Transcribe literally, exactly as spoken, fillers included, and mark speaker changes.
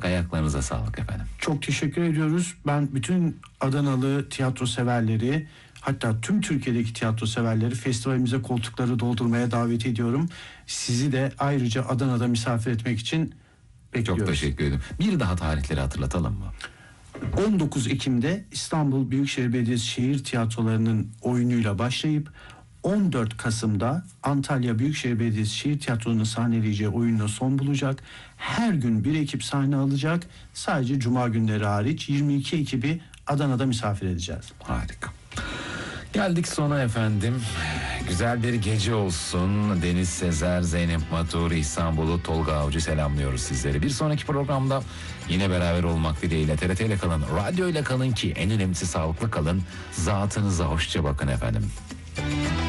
Speaker 1: ayaklarınıza sağlık efendim.
Speaker 2: Çok teşekkür ediyoruz. Ben bütün Adanalı tiyatro severleri, hatta tüm Türkiye'deki tiyatro severleri festivalimize koltukları doldurmaya davet ediyorum. Sizi de ayrıca Adana'da misafir etmek için bekliyoruz.
Speaker 1: Çok teşekkür ederim. Bir daha tarihleri hatırlatalım mı?
Speaker 2: on dokuz Ekim'de İstanbul Büyükşehir Belediyesi şehir tiyatrolarının oyunuyla başlayıp on dört Kasım'da Antalya Büyükşehir Belediyesi şehir tiyatrolarının sahneleyeceği oyunla son bulacak. Her gün bir ekip sahne alacak. Sadece cuma günleri hariç yirmi iki ekibi Adana'da misafir edeceğiz.
Speaker 1: Harika. Geldik sona efendim. Güzel bir gece olsun. Deniz Sezer, Zeynep Matur, İhsan Bulut, Tolga Avcı selamlıyoruz sizleri. Bir sonraki programda yine beraber olmak dileğiyle T R T ile kalın, radyo ile kalın ki en önemlisi sağlıklı kalın. Zatınıza hoşça bakın efendim.